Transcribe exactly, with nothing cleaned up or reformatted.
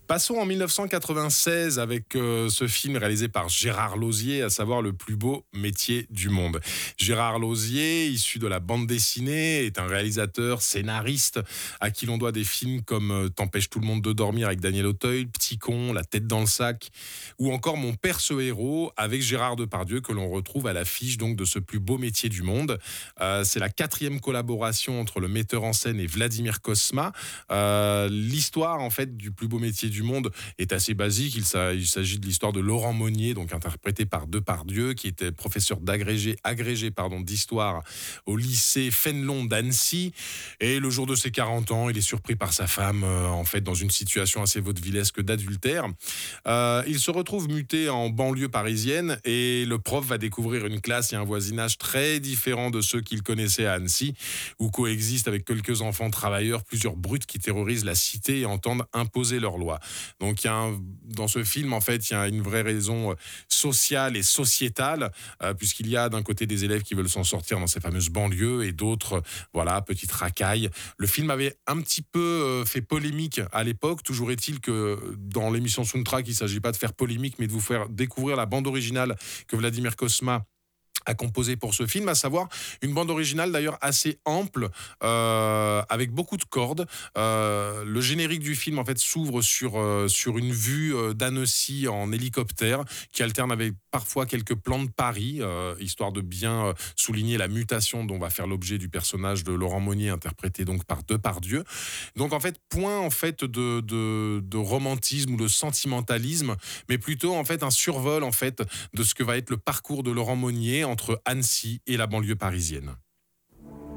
Passons en mille neuf cent quatre-vingt-seize avec euh, ce film réalisé par Gérard Lauzier, à savoir Le plus beau métier du monde. Gérard Lauzier, issu de la bande dessinée, est un réalisateur, scénariste, à qui l'on doit des films comme euh, T'empêche tout le monde de dormir avec Daniel Auteuil, Petit con, La tête dans le sac, ou encore Mon père ce héros avec Gérard Depardieu, que l'on retrouve à l'affiche donc de Ce plus beau métier du monde. Euh, c'est la quatrième collaboration entre le metteur en scène et Vladimir Cosma. Euh, l'histoire en fait du plus beau métier du monde est assez basique. Il, s'a- il s'agit de l'histoire de Laurent Monnier, donc interprété par Depardieu, qui était professeur d'agrégé, agrégé pardon, d'histoire au lycée Fénelon d'Annecy. Et le jour de ses quarante ans, il est surpris par sa femme, euh, en fait, dans une situation assez vaudevillesque d'adultère. Euh, il se retrouve muté en banlieue parisienne et le prof va découvrir une classe et un voisinage très différents de ceux qu'il connaissait à Annecy, où coexistent avec quelques enfants travailleurs plusieurs brutes qui terrorisent la cité et entendent imposer leurs lois. Donc il y a un- dans ce film, en fait, il y a une vraie raison euh, sociale et sociétale, euh, puisqu'il y a d'un côté des élèves qui veulent s'en sortir dans ces fameuses banlieues et d'autres, euh, voilà, petites racailles. Le film avait un petit peu euh, fait polémique à l'époque. Toujours est-il que dans l'émission Soundtrack, il ne s'agit pas de faire polémique, mais de vous faire découvrir la bande originale que Vladimir Cosma a composé pour ce film, à savoir une bande originale d'ailleurs assez ample, euh, avec beaucoup de cordes. Euh, le générique du film en fait s'ouvre sur euh, sur une vue euh, d'Annecy en hélicoptère, qui alterne avec parfois quelques plans de Paris, euh, histoire de bien euh, souligner la mutation dont va faire l'objet du personnage de Laurent Monnier, interprété donc par Depardieu. Donc en fait, point en fait de, de, de romantisme ou de sentimentalisme, mais plutôt en fait un survol en fait de ce que va être le parcours de Laurent Monnier entre Annecy et la banlieue parisienne.